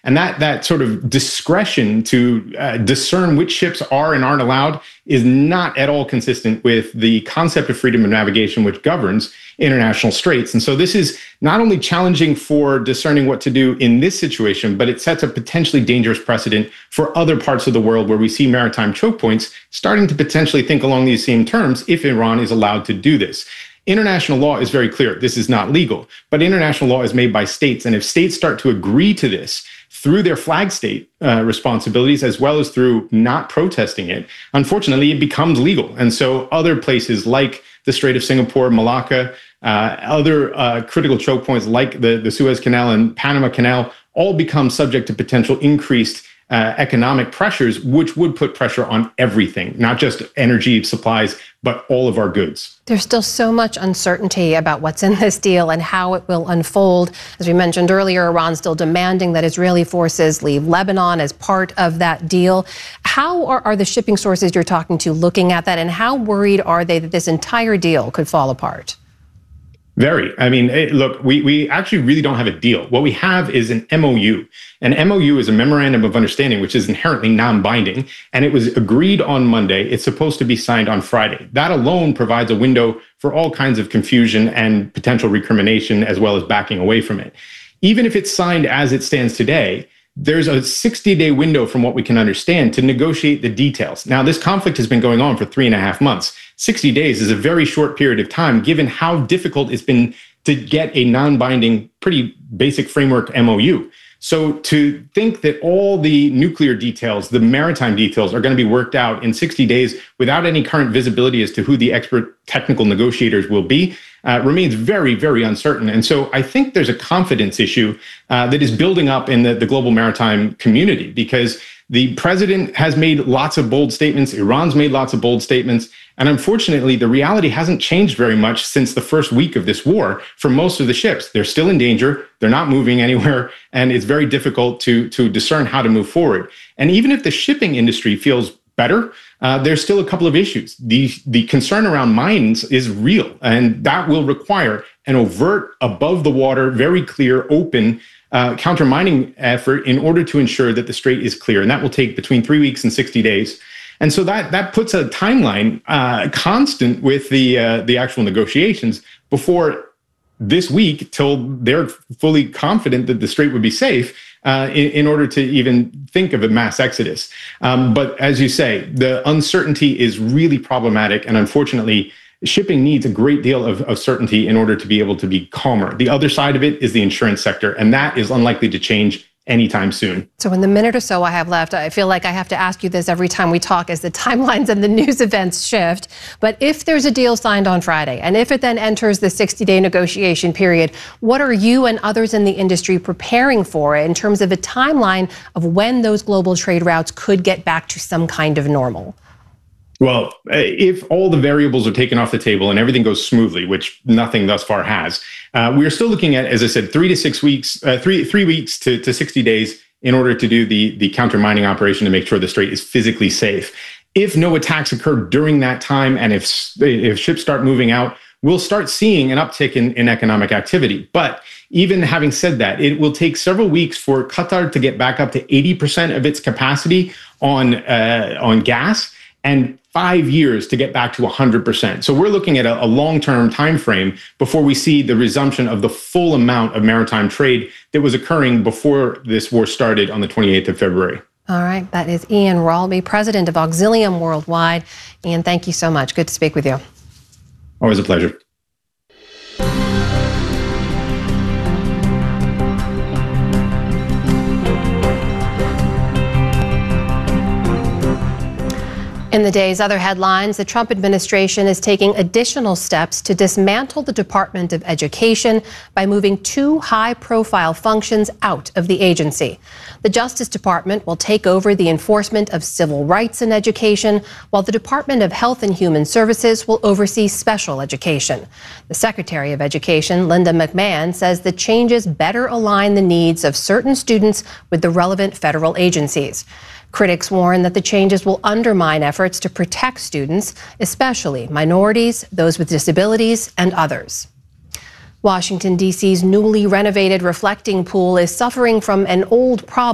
And that sort of discretion to discern which ships are and aren't allowed is not at all consistent with the concept of freedom of navigation, which governs international straits. And so this is not only challenging for discerning what to do in this situation, but it sets a potentially dangerous precedent for other parts of the world where we see maritime choke points starting to potentially think along these same terms if Iran is allowed to do this. International law is very clear. This is not legal, but international law is made by states. And if states start to agree to this through their flag state responsibilities, as well as through not protesting it, unfortunately, it becomes legal. And so other places like the Strait of Singapore, Malacca, other critical choke points like the Suez Canal and Panama Canal all become subject to potential increased economic pressures, which would put pressure on everything, not just energy supplies, but all of our goods. There's still so much uncertainty about what's in this deal and how it will unfold. As we mentioned earlier, Iran's still demanding that Israeli forces leave Lebanon as part of that deal. How are the shipping sources you're talking to looking at that, and how worried are they that this entire deal could fall apart? Very. I mean, look, we actually really don't have a deal. What we have is an MOU. An MOU is a memorandum of understanding, which is inherently non-binding, and it was agreed on Monday. It's supposed to be signed on Friday. That alone provides a window for all kinds of confusion and potential recrimination, as well as backing away from it. Even if it's signed as it stands today, there's a 60-day window from what we can understand to negotiate the details. Now, this conflict has been going on for 3.5 months. 60 days is a very short period of time, given how difficult it's been to get a non-binding, pretty basic framework MOU. So to think that all the nuclear details, the maritime details, are going to be worked out in 60 days without any current visibility as to who the expert technical negotiators will be remains very, very uncertain. And so I think there's a confidence issue that is building up in the global maritime community, because the president has made lots of bold statements. Iran's made lots of bold statements. And unfortunately, the reality hasn't changed very much since the first week of this war for most of the ships. They're still in danger. They're not moving anywhere. And it's very difficult to discern how to move forward. And even if the shipping industry feels better, there's still a couple of issues. The concern around mines is real, and that will require an overt, above the water, very clear, open counter mining effort in order to ensure that the strait is clear. And that will take between 3 weeks and 60 days. And so that puts a timeline constant with the actual negotiations before this week, till they're fully confident that the strait would be safe in order to even think of a mass exodus. But as you say, the uncertainty is really problematic. And unfortunately, shipping needs a great deal of certainty in order to be able to be calmer. The other side of it is the insurance sector, and that is unlikely to change anytime soon. So in the minute or so I have left, I feel like I have to ask you this every time we talk as the timelines and the news events shift. But if there's a deal signed on Friday, and if it then enters the 60-day negotiation period, what are you and others in the industry preparing for in terms of a timeline of when those global trade routes could get back to some kind of normal? Well, if all the variables are taken off the table and everything goes smoothly, which nothing thus far has, we're still looking at, as I said, 3 to 6 weeks, 3 weeks to 60 days in order to do the counter mining operation to make sure the strait is physically safe. If no attacks occur during that time, and if ships start moving out, we'll start seeing an uptick in economic activity. But even having said that, it will take several weeks for Qatar to get back up to 80% of its capacity on gas, and 5 years to get back to 100%. So we're looking at a long-term time frame before we see the resumption of the full amount of maritime trade that was occurring before this war started on the 28th of February. All right, that is Ian Ralby, president of Auxilium Worldwide. Ian, thank you so much. Good to speak with you. Always a pleasure. In the day's other headlines, the Trump administration is taking additional steps to dismantle the Department of Education by moving 2 high-profile functions out of the agency. The Justice Department will take over the enforcement of civil rights in education, while the Department of Health and Human Services will oversee special education. The Secretary of Education, Linda McMahon, says the changes better align the needs of certain students with the relevant federal agencies. Critics warn that the changes will undermine efforts to protect students, especially minorities, those with disabilities, and others. Washington, D.C.'s newly renovated reflecting pool is suffering from an old problem.